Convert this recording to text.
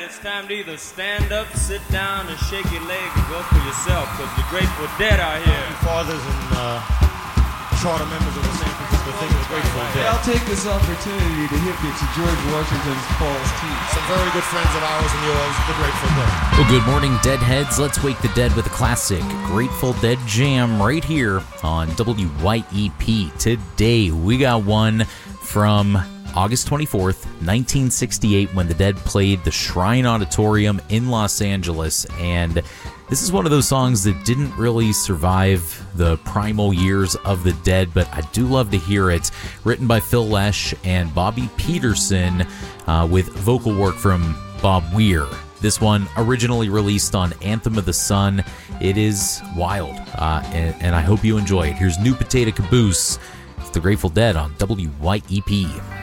it's time to either stand up, sit down, and shake your leg and go for yourself, because the Grateful Dead are here. Fathers and charter members of the San Francisco thing of the Grateful Dead. I'll take this opportunity to hip you to George Washington's False Teeth. Some very good friends of ours and yours, the Grateful Dead. Well, good morning, Deadheads. Let's wake the dead with a classic Grateful Dead jam right here on WYEP. Today, we got one from August 24th, 1968, when the Dead played the Shrine Auditorium in Los Angeles, and this is one of those songs that didn't really survive the primal years of the Dead, but I do love to hear it. Written by Phil Lesh and Bobby Peterson, with vocal work from Bob Weir. This one originally released on Anthem of the Sun. It is wild, and I hope you enjoy it. Here's New Potato Caboose, the Grateful Dead on WYEP.